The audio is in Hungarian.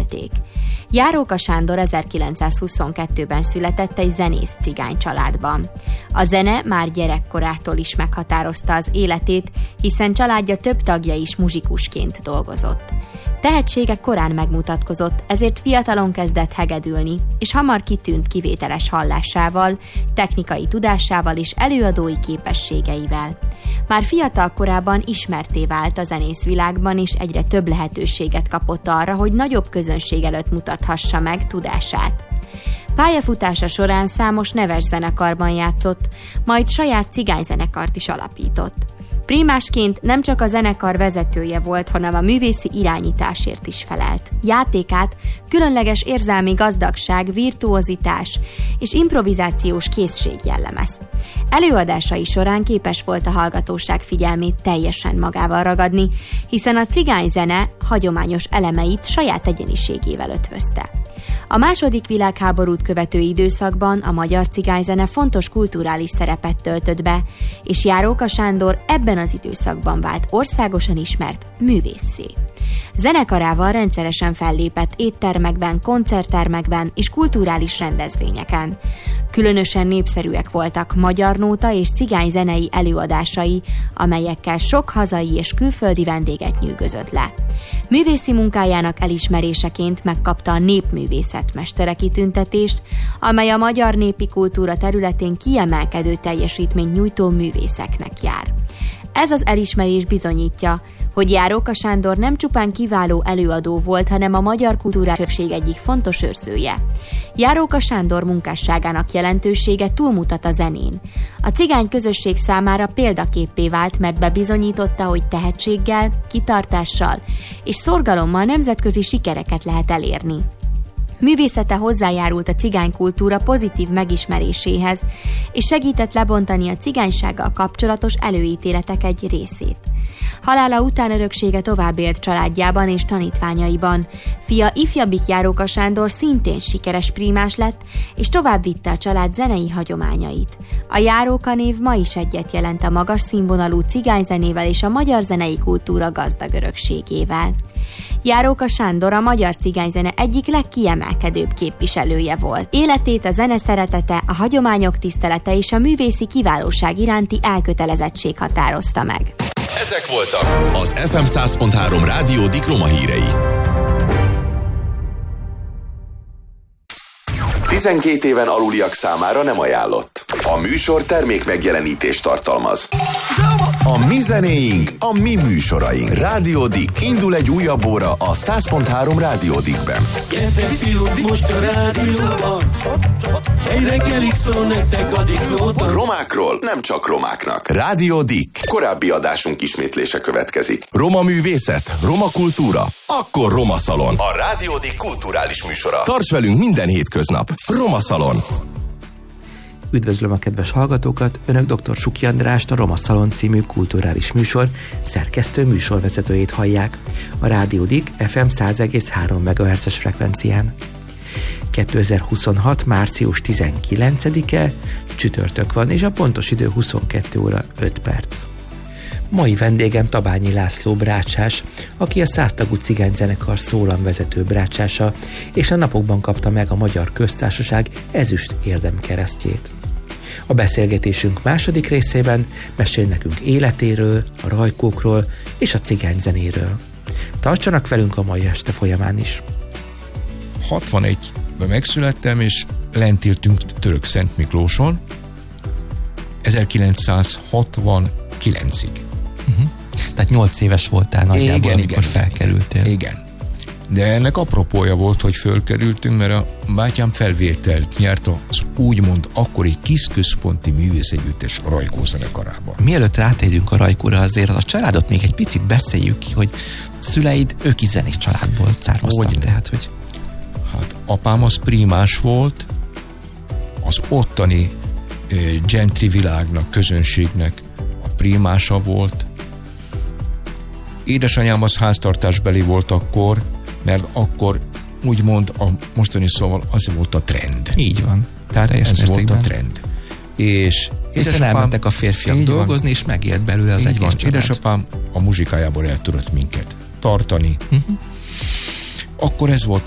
ítélték. Járóka Sándor 1922-ben született egy zenész cigány családban. A zene már gyerekkorától is meghatározta az életét, hiszen családja több tagja is muzsikusként dolgozott. Tehetsége korán megmutatkozott, ezért fiatalon kezdett hegedülni, és hamar kitűnt kivételes hallásával, technikai tudásával és előadói képességeivel. Már fiatal korában ismertté vált a zenészvilágban, és egyre több lehetőséget kapott arra, hogy nagyobb közönség előtt mutathassa meg tudását. Pályafutása során számos neves zenekarban játszott, majd saját cigányzenekart is alapított. Prímásként nem csak a zenekar vezetője volt, hanem a művészi irányításért is felelt. Játékát különleges érzelmi gazdagság, virtuozitás és improvizációs készség jellemez. Előadásai során képes volt a hallgatóság figyelmét teljesen magával ragadni, hiszen a cigányzene hagyományos elemeit saját egyéniségével ötvözte. A második világháborút követő időszakban a magyar cigányzene fontos kulturális szerepet töltött be, és Járóka Sándor ebben az időszakban vált országosan ismert művésszé. Zenekarával rendszeresen fellépett éttermekben, koncerttermekben és kulturális rendezvényeken. Különösen népszerűek voltak magyar nóta és cigányzenei előadásai, amelyekkel sok hazai és külföldi vendéget nyűgözött le. Művészi munkájának elismeréseként megkapta a Népművészet mestere kitüntetést, amely a magyar népi kultúra területén kiemelkedő teljesítményt nyújtó művészeknek jár. Ez az elismerés bizonyítja, hogy Járóka Sándor nem csupán kiváló előadó volt, hanem a magyar kultúra örökség egyik fontos őrzője. Járóka Sándor munkásságának jelentősége túlmutat a zenén. A cigány közösség számára példaképpé vált, mert bebizonyította, hogy tehetséggel, kitartással és szorgalommal nemzetközi sikereket lehet elérni. Művészete hozzájárult a cigánykultúra pozitív megismeréséhez, és segített lebontani a cigánysággal kapcsolatos előítéletek egy részét. Halála után öröksége tovább élt családjában és tanítványaiban. Fia ifjabbik Járóka Sándor szintén sikeres prímás lett, és tovább vitte a család zenei hagyományait. A Járóka név ma is egyet jelent a magas színvonalú cigányzenével és a magyar zenei kultúra gazdag örökségével. Járóka Sándor a magyar cigányzene egyik legkiemelkedőbb képviselője volt. Életét a zene szeretete, a hagyományok tisztelete és a művészi kiválóság iránti elkötelezettség határozta meg. Ezek voltak az FM 100.3 Rádió Dik Roma hírei. 12 éven aluliak számára nem ajánlott. A műsor termék megjelenítést tartalmaz. A mi zenéink, a mi műsoraink. Rádió Dik. Indul egy újabb óra a 100.3 Rádió Dikben. Gyertek fiúk, most a rádióban. Egy reggelig szól nektek a Diklóban. Romákról nem csak romáknak. Rádió Dik. Korábbi adásunk ismétlése következik. Roma művészet, roma kultúra, akkor Roma Szalon. A Rádió Dik kulturális műsora. Tarts velünk minden hétköznap. Roma Szalon. Üdvözlöm a kedves hallgatókat! Önök dr. Suki Andrást, a Roma Szalon című kulturális műsor szerkesztő műsorvezetőjét hallják a Rádió Dik FM 100,3 MHz-es frekvencián. 2026. március 19-e csütörtök van, és a pontos idő 22 óra 5 perc. Mai vendégem Tabányi László brácsás, aki a 100 tagú cigányzenekar szólamvezető brácsása, és a napokban kapta meg a Magyar Köztársaság ezüst érdemkeresztjét. A beszélgetésünk második részében mesél nekünk életéről, a rajkókról és a cigányzenéről. Tartsanak velünk a mai este folyamán is. 61-ben megszülettem, és lent éltünk Török-Szent Miklóson 1969-ig. Tehát 8 éves voltál nagyjából, amikor felkerültél. Igen. De ennek apropója volt, hogy fölkerültünk, mert a bátyám felvételt nyert az úgymond akkori Kisközponti Művészegyüttes Rajkó zenekarában. Mielőtt rátérjünk a Rajkóra, azért a családot még egy picit beszéljük ki, hogy szüleid ők is zenés családból származtak. Hogy... Hát apám az prímás volt, az ottani gentry világnak, közönségnek a prímása volt. Édesanyám az háztartásbeli volt akkor, mert akkor úgymond a mostani szóval az volt a trend. Így van. Tehát ez volt a trend. És hiszen elmentek a férfiak dolgozni, és megélt belőle az egész család. Édesapám a muzsikájából el tudott minket tartani. Akkor ez volt